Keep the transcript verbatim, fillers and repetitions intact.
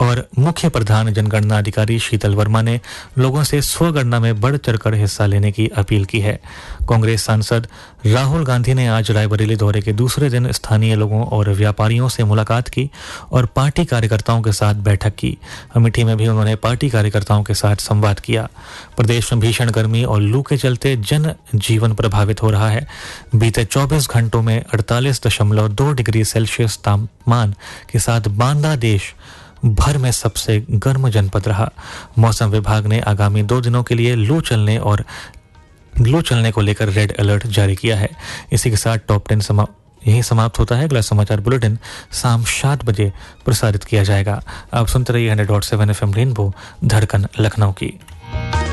और मुख्य प्रधान जनगणना अधिकारी शीतल वर्मा ने लोगों से स्वगणना में बढ़ चढ़कर हिस्सा लेने की अपील की है। कांग्रेस सांसद राहुल गांधी ने आज रायबरेली दौरे के दूसरे दिन स्थानीय लोगों और व्यापारियों से मुलाकात की और पार्टी कार्यकर्ताओं के साथ बैठक की। अमेठी में भी उन्होंने पार्टी कार्यकर्ताओं के साथ संवाद किया। प्रदेश में भीषण गर्मी और लू के चलते जन जीवन प्रभावित हो रहा है। बीते चौबीस घंटों में अड़तालीस दशमलव दो डिग्री सेल्सियस तापमान के साथ बांदा देश भर में सबसे गर्म जनपद रहा। मौसम विभाग ने आगामी दो दिनों के लिए लू चलने और लू चलने को लेकर रेड अलर्ट जारी किया है। इसी के साथ टॉप टेन समा यही समाप्त होता है। अगला समाचार बुलेटिन शाम सात बजे प्रसारित किया जाएगा। आप सुनते रहिए hundred dot seven F M rainbow धड़कन लखनऊ की।